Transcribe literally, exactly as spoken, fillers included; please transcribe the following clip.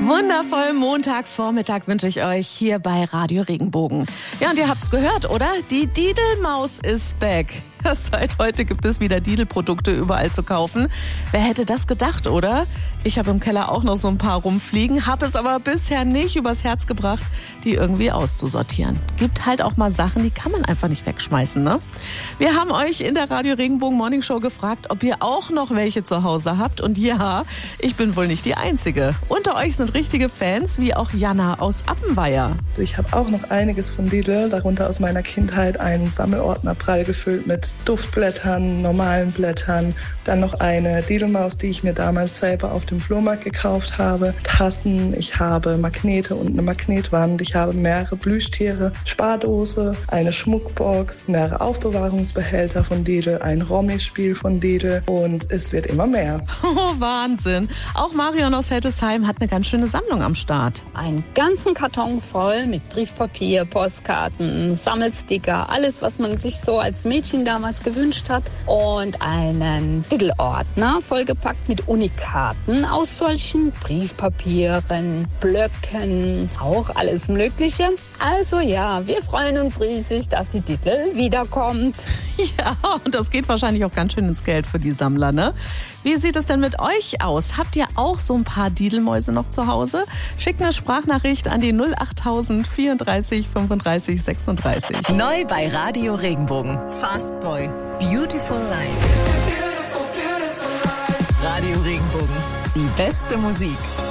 Wundervollen Montagvormittag wünsche ich euch hier bei Radio Regenbogen. Ja, und ihr habt's gehört, oder? Die Didelmaus ist back. Ja, seit heute gibt es wieder Didel-Produkte überall zu kaufen. Wer hätte das gedacht, oder? Ich habe im Keller auch noch so ein paar rumfliegen, habe es aber bisher nicht übers Herz gebracht, die irgendwie auszusortieren. Gibt halt auch mal Sachen, die kann man einfach nicht wegschmeißen, ne? Wir haben euch in der Radio Regenbogen Morning Show gefragt, ob ihr auch noch welche zu Hause habt. Und ja, ich bin wohl nicht die Einzige. Unter euch sind richtige Fans, wie auch Jana aus Appenweier. Ich habe auch noch einiges von Didel, darunter aus meiner Kindheit einen Sammelordner prall gefüllt mit Duftblättern, normalen Blättern, dann noch eine Didelmaus, die ich mir damals selber auf dem Flohmarkt gekauft habe, Tassen, ich habe Magnete und eine Magnetwand, ich habe mehrere Plüschtiere, Spardose, eine Schmuckbox, mehrere Aufbewahrungsbehälter von Didel, ein Rommi-Spiel von Didel und es wird immer mehr. Oh, Wahnsinn! Auch Marion aus Hettesheim hat eine ganz schöne Sammlung am Start. Einen ganzen Karton voll mit Briefpapier, Postkarten, Sammelsticker, alles, was man sich so als Mädchen damals gewünscht hat. Und einen Didel-Ordner vollgepackt mit Unikaten aus solchen Briefpapieren, Blöcken, auch alles Mögliche. Also ja, wir freuen uns riesig, dass die Didel wiederkommt. Ja, und das geht wahrscheinlich auch ganz schön ins Geld für die Sammler, ne? Wie sieht es denn mit euch aus? Habt ihr auch so ein paar Didelmäuse noch zu Hause? Schickt eine Sprachnachricht an die null acht tausend vierunddreißig fünfunddreißig sechsunddreißig. Neu bei Radio Regenbogen. Fast Boy. Beautiful Life. Radio Regenbogen. Die beste Musik.